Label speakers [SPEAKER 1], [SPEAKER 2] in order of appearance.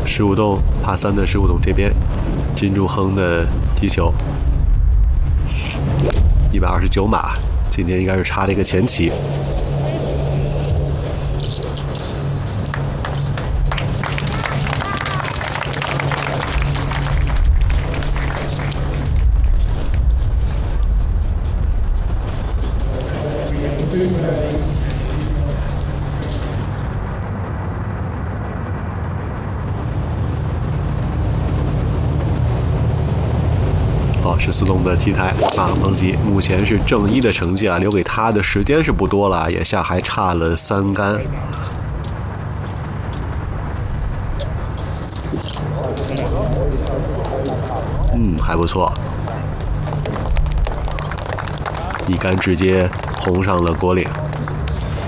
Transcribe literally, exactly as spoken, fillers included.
[SPEAKER 1] 十五洞帕三的十五洞这边，金柱亨的击球，一百二十九码，今天应该是插了一个前旗。好，十四洞的 T 台马上碰击，目前是正一的成绩啊，留给他的时间是不多了，眼下还差了三杆。嗯，还不错，一杆直接红上了果岭。